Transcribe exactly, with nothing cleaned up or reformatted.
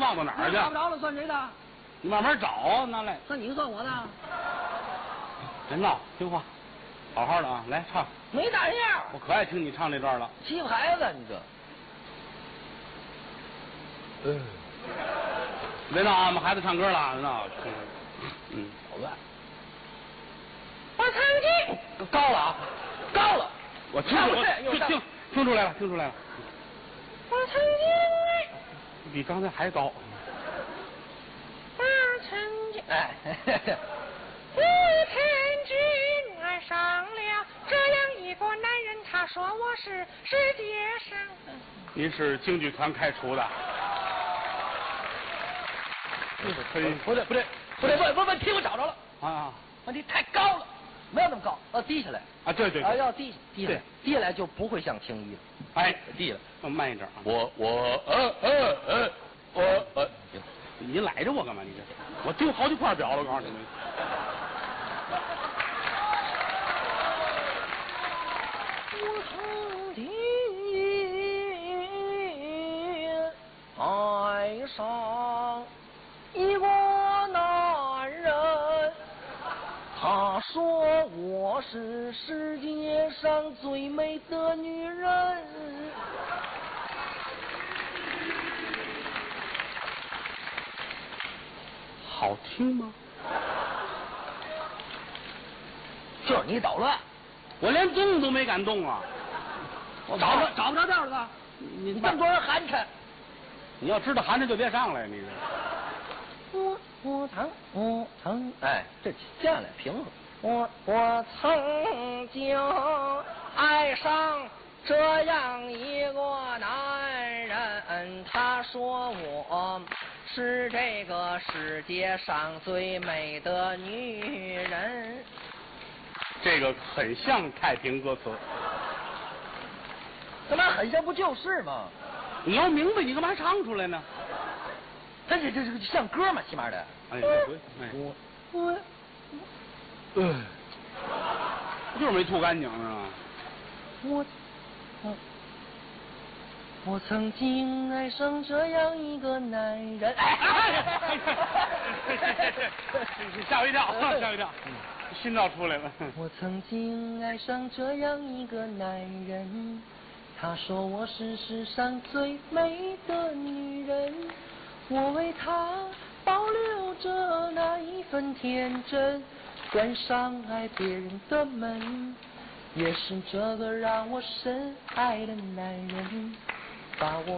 闹到哪儿去？ 找不着了，算谁的？ 你慢慢找啊，拿来。 那你算我的？ 别闹，听话，好好的啊，来唱。 没大人样。 我可爱听你唱这段了。 欺负孩子，你这。 嗯。别闹啊，我们孩子唱歌了，别闹。嗯， 好吧。我曾经高了啊，高了。 我听出来，听听听出来了，听出来了。 我曾经比刚才还高。 我曾经哎， 我曾经爱上了这样一个男人，他说我是世界上。 您是京剧团开除的？ 不对，不对，不对，不对，问问问题我找着了啊！ 问题太高了，没有那么高，要低下来啊！对对， 啊，要低低下来，低下来就不会像青衣了。 哎， 低下来， 要慢一点。 我我呃呃呃我呃， 你赖着我干嘛？你这，我丢好几块表了，我告诉你们。 我曾经爱上一个男人，他说我是世界上最美的女人。 好听吗？ 就是你捣乱， 我连动都没敢动啊！ 我找不找不着调了吧？ 你你这么多人寒碜， 你要知道寒碜就别上来，你这。 我我曾我曾哎，这下来平衡。我我曾经爱上这样一个男人，他说我是这个世界上最美的女人。 这个很像太平歌词。 干嘛很像不就是吗？ 你要明白，你干嘛唱出来呢？ 这这这这像歌吗？起码的。 哎，对，哎， 我我嗯，就是没吐干净是吧？ 我我我曾经爱上这样一个男人。哎， 吓我一跳，吓我一跳，心跳出来了。 我曾经爱上这样一个男人，他说我是世上最美的女人，我为他保留着那一份天真，关上爱别人的门，也是这个让我深爱的男人把我